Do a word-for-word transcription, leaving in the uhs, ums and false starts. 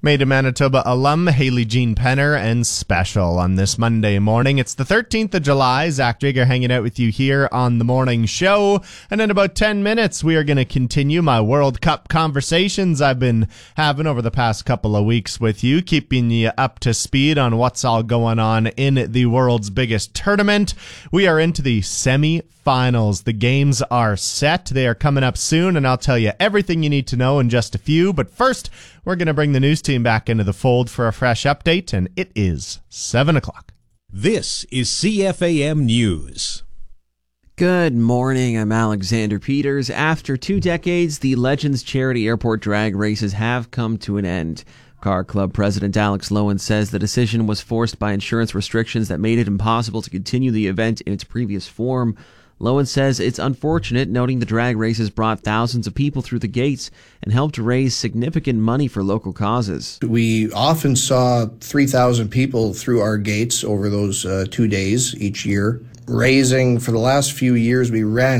Made in Manitoba alum Haley Jean Penner and special on this Monday morning. It's the thirteenth of July. Zach Jigger hanging out with you here on the morning show. And in about ten minutes, we are going to continue my World Cup conversations I've been having over the past couple of weeks with you, keeping you up to speed on what's all going on in the world's biggest tournament. We are into the semi-finals. The games are set. They are coming up soon, and I'll tell you everything you need to know in just a few. But first, we're going to bring the news team back into the fold for a fresh update, and it is seven o'clock. This is C F A M News. Good morning, I'm Alexander Peters. After two decades, the Legends Charity Airport drag races have come to an end. Car Club President Alex Lowen says the decision was forced by insurance restrictions that made it impossible to continue the event in its previous form. Lowen says it's unfortunate, noting the drag races brought thousands of people through the gates and helped raise significant money for local causes. We often saw three thousand people through our gates over those uh, two days each year. Raising, for the last few years, we ran